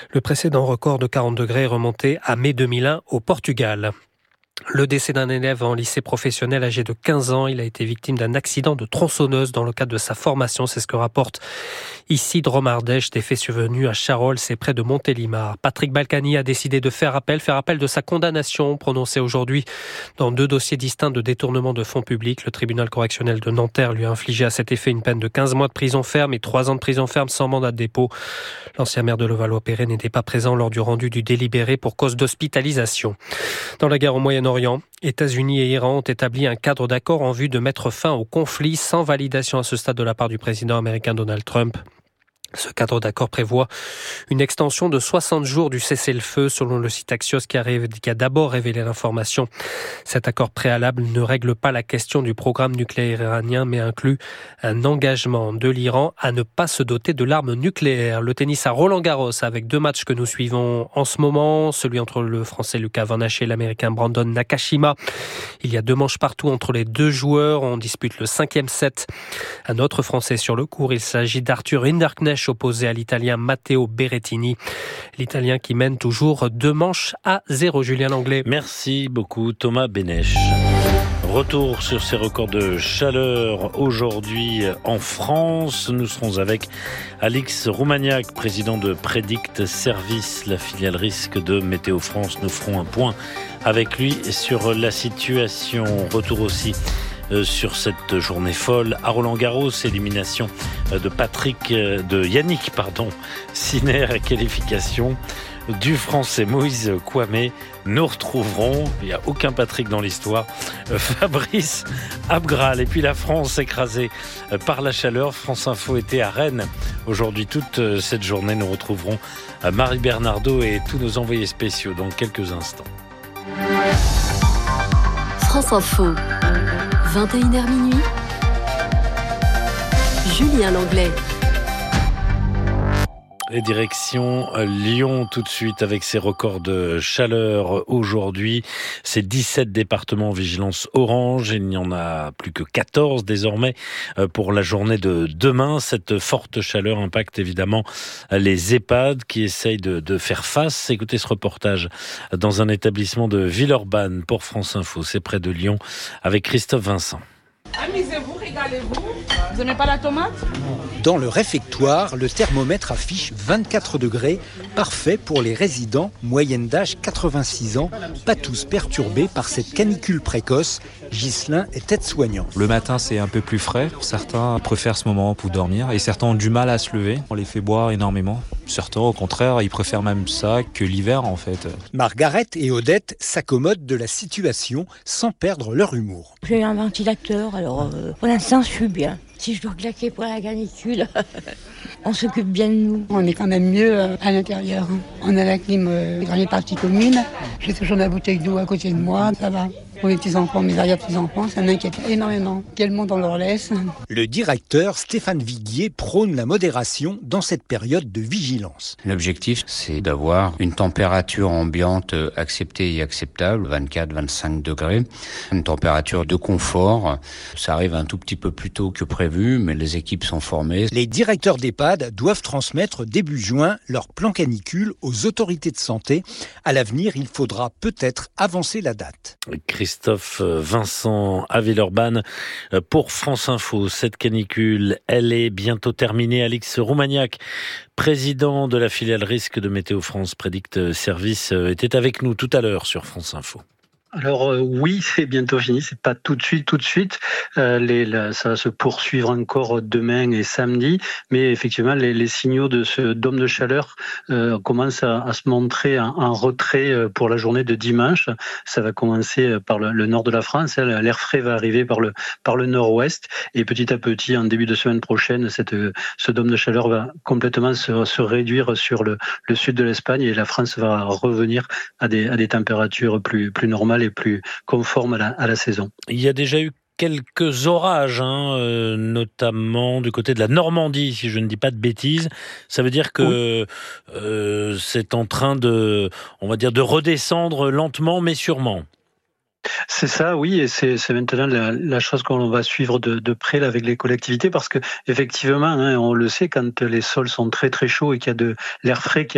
Le précédent record de 40 degrés est remonté à mai 2001 au Portugal. Le décès d'un élève en lycée professionnel âgé de 15 ans. Il a été victime d'un accident de tronçonneuse dans le cadre de sa formation. C'est ce que rapporte ici Dromardèche. Des faits survenus à Charolles, c'est près de Montélimar. Patrick Balkany a décidé de faire appel de sa condamnation prononcée aujourd'hui dans 2 dossiers distincts de détournement de fonds publics. Le tribunal correctionnel de Nanterre lui a infligé à cet effet une peine de 15 mois de prison ferme et 3 ans de prison ferme sans mandat de dépôt. L'ancien maire de Levallois-Perret n'était pas présent lors du rendu du délibéré pour cause d'hospitalisation. Dans la guerre au Moyen-Orient, États-Unis et Iran ont établi un cadre d'accord en vue de mettre fin au conflit sans validation à ce stade de la part du président américain Donald Trump. Ce cadre d'accord prévoit une extension de 60 jours du cessez-le-feu, selon le site Axios qui a d'abord révélé l'information. Cet accord préalable ne règle pas la question du programme nucléaire iranien, mais inclut un engagement de l'Iran à ne pas se doter de l'arme nucléaire. Le tennis à Roland-Garros, avec 2 matchs que nous suivons en ce moment, celui entre le Français Lucas Van Hache et l'Américain Brandon Nakashima. Il y a 2 manches partout entre les 2 joueurs. On dispute le 5e set. Un autre Français sur le court, il s'agit d'Arthur Hinderknecht, opposé à l'Italien Matteo Berrettini. L'Italien qui mène toujours 2-0. Julien Langlais. Merci beaucoup Thomas Benech. Retour sur ces records de chaleur aujourd'hui en France. Nous serons avec Alix Roumaniac, président de Predict Service, la filiale risque de Météo France. Nous ferons un point avec lui sur la situation. Retour aussi sur cette journée folle à Roland-Garros, élimination de Yannick Sinner et qualification du Français Moïse Kouamé. Nous retrouverons, il n'y a aucun Patrick dans l'histoire, Fabrice Abgral. Et puis la France écrasée par la chaleur. France Info était à Rennes aujourd'hui toute cette journée. Nous retrouverons Marie Bernardo et tous nos envoyés spéciaux dans quelques instants. France Info, 21h minuit, Julien Langlais. Et direction Lyon tout de suite avec ces records de chaleur aujourd'hui. C'est 17 départements en vigilance orange. Il n'y en a plus que 14 désormais pour la journée de demain. Cette forte chaleur impacte évidemment les EHPAD qui essayent de faire face. Écoutez ce reportage dans un établissement de Villeurbanne pour France Info. C'est près de Lyon avec Christophe Vincent. Amusez-vous, régalez-vous. Vous n'aimez pas la tomate ? Dans le réfectoire, le thermomètre affiche 24 degrés, parfait pour les résidents, moyenne d'âge 86 ans, pas tous perturbés par cette canicule précoce. Ghislain est aide-soignant. Le matin, c'est un peu plus frais. Certains préfèrent ce moment pour dormir et certains ont du mal à se lever. On les fait boire énormément. Certains, au contraire, ils préfèrent même ça que l'hiver, en fait. Margaret et Odette s'accommodent de la situation sans perdre leur humour. J'ai un ventilateur, alors pour l'instant, je suis bien. Si je dois claquer pour la canicule, on s'occupe bien de nous. On est quand même mieux à l'intérieur. On a la clim dans les parties communes. J'ai toujours ma bouteille d'eau à côté de moi, ça va. Pour les petits-enfants, mes arrière-petits-enfants, ça m'inquiète énormément. Quel monde on leur laisse. Le directeur Stéphane Viguier prône la modération dans cette période de vigilance. L'objectif, c'est d'avoir une température ambiante acceptée et acceptable, 24-25 degrés. Une température de confort. Ça arrive un tout petit peu plus tôt que prévu, mais les équipes sont formées. Les directeurs d'EHPAD doivent transmettre début juin leur plan canicule aux autorités de santé. À l'avenir, il faudra peut-être avancer la date. Christophe Vincent à Villeurbanne pour France Info. Cette canicule, elle est bientôt terminée. Alix Roumaniac, président de la filiale risque de Météo France Predict Service, était avec nous tout à l'heure sur France Info. Alors oui, c'est bientôt fini, c'est pas tout de suite. Ça va se poursuivre encore demain et samedi, mais effectivement les signaux de ce dôme de chaleur commencent à se montrer en retrait pour la journée de dimanche. Ça va commencer par le nord de la France, l'air frais va arriver par le nord-ouest, et petit à petit, en début de semaine prochaine, ce dôme de chaleur va complètement se réduire sur le sud de l'Espagne, et la France va revenir à des températures plus normales et plus conformes à la saison. Il y a déjà eu quelques orages, notamment du côté de la Normandie, si je ne dis pas de bêtises. Ça veut dire que c'est en train de redescendre lentement mais sûrement. C'est ça, oui, et c'est maintenant la chose qu'on va suivre de près là, avec les collectivités, parce que effectivement, on le sait, quand les sols sont très très chauds et qu'il y a de l'air frais qui